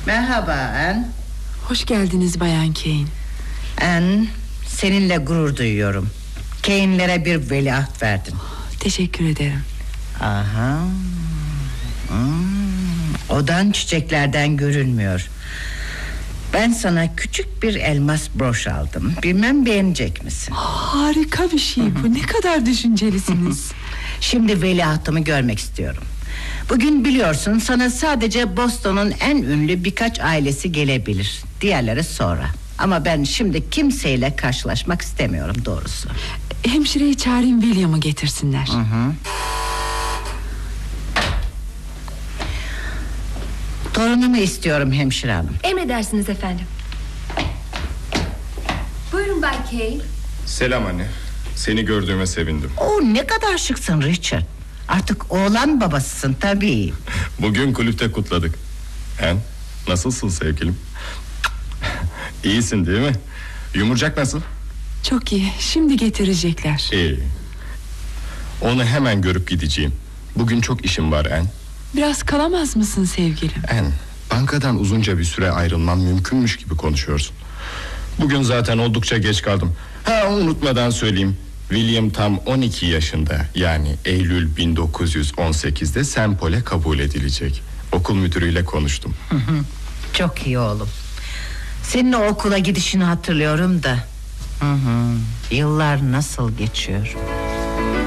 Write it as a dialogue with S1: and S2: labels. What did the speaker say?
S1: Merhaba Anne.
S2: Hoş geldiniz Bayan Kane.
S1: Anne, seninle gurur duyuyorum. Kane'lere bir veliaht verdin.
S2: Teşekkür ederim.
S1: Aha. Odan çiçeklerden görünmüyor. Ben sana küçük bir elmas broş aldım. Bilmem beğenecek misin?
S2: Harika bir şey bu. Ne kadar düşüncelisiniz.
S1: Şimdi veliahtımı görmek istiyorum. Bugün biliyorsun, sana sadece Boston'un en ünlü birkaç ailesi gelebilir. Diğerleri sonra. Ama ben şimdi kimseyle karşılaşmak istemiyorum doğrusu.
S2: Hemşireyi çağırayım, William'ı getirsinler.
S1: Torunumu istiyorum hemşire hanım.
S3: Emredersiniz efendim. Buyurun Bay Kane.
S4: Selam anne. Seni gördüğüme sevindim.
S1: Oo, ne kadar şıksın Richard. Artık oğlan babasısın tabii.
S4: Bugün kulüpte kutladık. Nasılsın sevgilim? İyisin değil mi? Yumurcak nasıl?
S2: Çok iyi, şimdi getirecekler.
S4: İyi. Onu hemen görüp gideceğim. Bugün çok işim var En.
S2: Biraz kalamaz mısın sevgilim?
S4: En, bankadan uzunca bir süre ayrılmam mümkünmüş gibi konuşuyorsun. Bugün zaten oldukça geç kaldım. Unutmadan söyleyeyim. William tam 12 yaşında, yani Eylül 1918'de St. Paul'e kabul edilecek. Okul müdürüyle konuştum.
S1: Çok iyi oğlum. Senin o okula gidişini hatırlıyorum da. Yıllar nasıl geçiyor.